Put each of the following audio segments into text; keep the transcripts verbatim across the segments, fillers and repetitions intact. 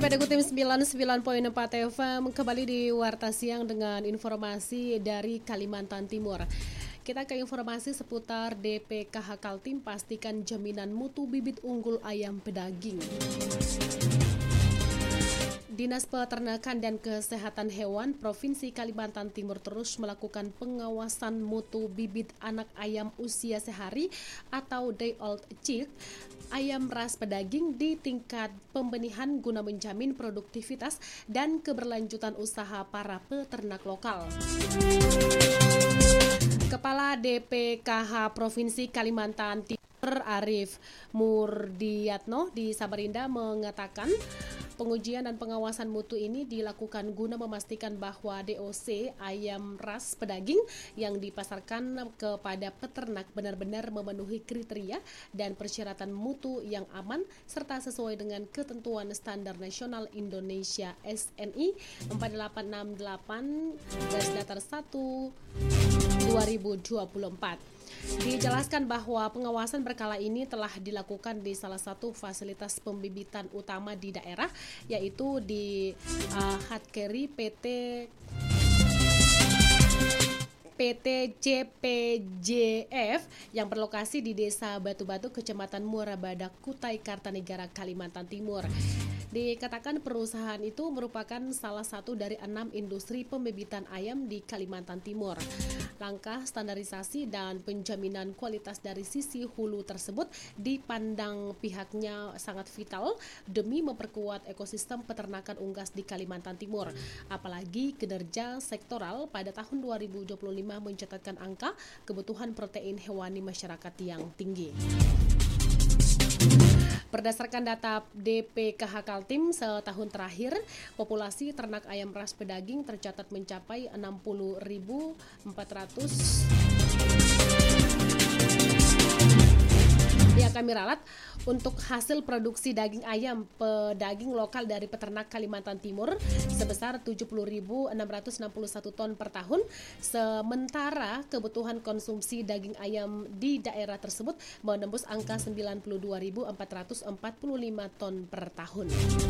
P D Kutim sembilan puluh sembilan koma empat F M kembali di Warta Siang dengan informasi dari Kalimantan Timur. Kita ke informasi seputar D P K H Kaltim pastikan jaminan mutu bibit unggul ayam pedaging. Dinas Peternakan dan Kesehatan Hewan Provinsi Kalimantan Timur terus melakukan pengawasan mutu bibit anak ayam usia sehari atau day old chick ayam ras pedaging di tingkat pembenihan guna menjamin produktivitas dan keberlanjutan usaha para peternak lokal. Kepala D P K H Provinsi Kalimantan Timur Arif Murdiatno di Samarinda mengatakan pengujian dan pengawasan mutu ini dilakukan guna memastikan bahwa D O C ayam ras pedaging yang dipasarkan kepada peternak benar-benar memenuhi kriteria dan persyaratan mutu yang aman serta sesuai dengan ketentuan standar nasional Indonesia S N I empat delapan enam delapan garis datar satu dua ribu dua puluh empat. Dijelaskan bahwa pengawasan berkala ini telah dilakukan di salah satu fasilitas pembibitan utama di daerah, yaitu di uh, Hatkery P T P T C P J F yang berlokasi di Desa Batu-Batu, Kecamatan Muara Badak, Kutai Kartanegara, Kalimantan Timur. Dikatakan perusahaan itu merupakan salah satu dari enam industri pembibitan ayam di Kalimantan Timur. Langkah standarisasi dan penjaminan kualitas dari sisi hulu tersebut dipandang pihaknya sangat vital demi memperkuat ekosistem peternakan unggas di Kalimantan Timur. Apalagi kinerja sektoral pada tahun dua ribu dua puluh lima mencatatkan angka kebutuhan protein hewani masyarakat yang tinggi. Berdasarkan data D P K H Kaltim setahun terakhir, populasi ternak ayam ras pedaging tercatat mencapai enam puluh ribu empat ratus. Ya, kami ralat untuk hasil produksi daging ayam pedaging lokal dari peternak Kalimantan Timur sebesar tujuh puluh ribu enam ratus enam puluh satu ton per tahun, sementara kebutuhan konsumsi daging ayam di daerah tersebut menembus angka sembilan puluh dua ribu empat ratus empat puluh lima ton per tahun.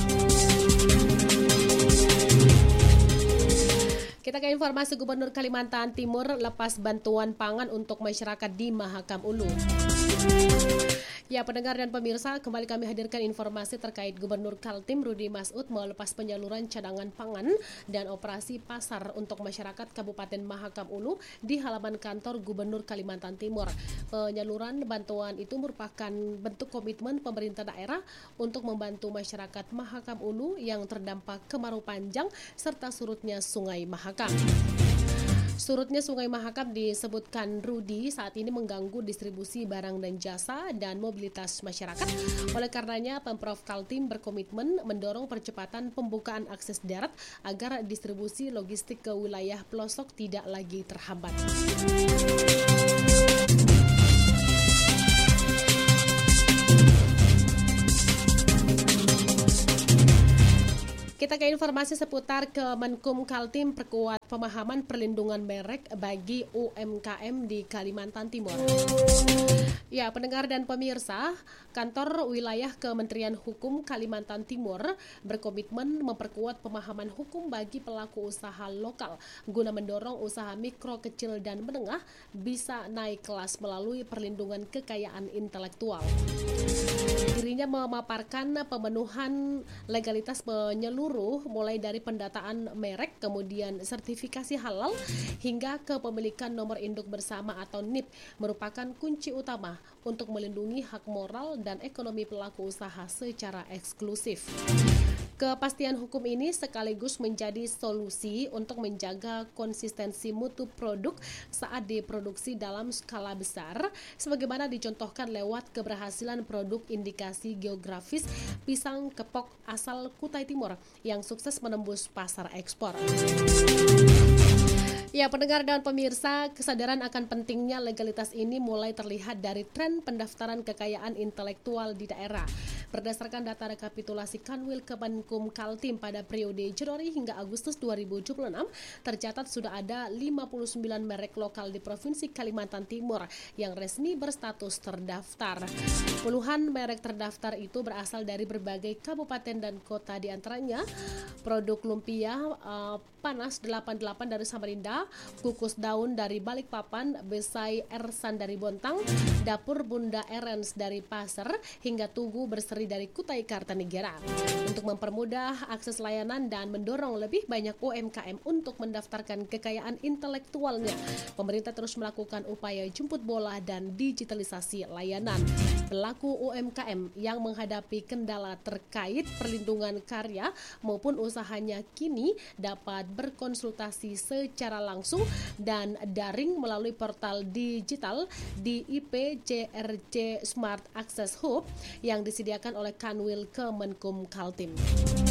Kita ke informasi Gubernur Kalimantan Timur lepas bantuan pangan untuk masyarakat di Mahakam Ulu. Ya, pendengar dan pemirsa, kembali kami hadirkan informasi terkait Gubernur Kaltim Rudi Masud melepas penyaluran cadangan pangan dan operasi pasar untuk masyarakat Kabupaten Mahakam Ulu di halaman kantor Gubernur Kalimantan Timur. Penyaluran bantuan itu merupakan bentuk komitmen pemerintah daerah untuk membantu masyarakat Mahakam Ulu yang terdampak kemarau panjang serta surutnya Sungai Mahakam. Surutnya Sungai Mahakam disebutkan Rudi saat ini mengganggu distribusi barang dan jasa dan mobilitas masyarakat. Oleh karenanya, Pemprov Kaltim berkomitmen mendorong percepatan pembukaan akses darat agar distribusi logistik ke wilayah pelosok tidak lagi terhambat. Kita ke informasi seputar Kemenkum Kaltim perkuat pemahaman perlindungan merek bagi U M K M di Kalimantan Timur. Ya, pendengar dan pemirsa, kantor wilayah Kementerian Hukum Kalimantan Timur berkomitmen memperkuat pemahaman hukum bagi pelaku usaha lokal guna mendorong usaha mikro, kecil, dan menengah bisa naik kelas melalui perlindungan kekayaan intelektual. Dirinya memaparkan pemenuhan legalitas penyeluruh mulai dari pendataan merek, kemudian sertifikasi halal hingga kepemilikan nomor induk bersama atau N I P merupakan kunci utama untuk melindungi hak moral dan ekonomi pelaku usaha secara eksklusif. Kepastian hukum ini sekaligus menjadi solusi untuk menjaga konsistensi mutu produk saat diproduksi dalam skala besar, sebagaimana dicontohkan lewat keberhasilan produk indikasi geografis pisang kepok asal Kutai Timur yang sukses menembus pasar ekspor. Ya, pendengar dan pemirsa, kesadaran akan pentingnya legalitas ini mulai terlihat dari tren pendaftaran kekayaan intelektual di daerah. Berdasarkan data rekapitulasi Kanwil Kemenkum Kaltim pada periode Januari hingga Agustus dua ribu dua puluh enam, tercatat sudah ada lima puluh sembilan merek lokal di Provinsi Kalimantan Timur yang resmi berstatus terdaftar. Puluhan merek terdaftar itu berasal dari berbagai kabupaten dan kota, di antaranya produk lumpia uh, panas delapan puluh delapan dari Samarinda, kukus daun dari Balikpapan, Besai Ersan dari Bontang, dapur Bunda Erens dari Pasir, hingga Tugu Berseri dari Kutai Kartanegara. Untuk mempermudah akses layanan dan mendorong lebih banyak U M K M untuk mendaftarkan kekayaan intelektualnya, pemerintah terus melakukan upaya jemput bola dan digitalisasi layanan. Pelaku U M K M yang menghadapi kendala terkait perlindungan karya maupun usahanya kini dapat berkonsultasi secara langsung dan daring melalui portal digital di I P C R C Smart Access Hub yang disediakan oleh Kanwil Kemenkum Kaltim.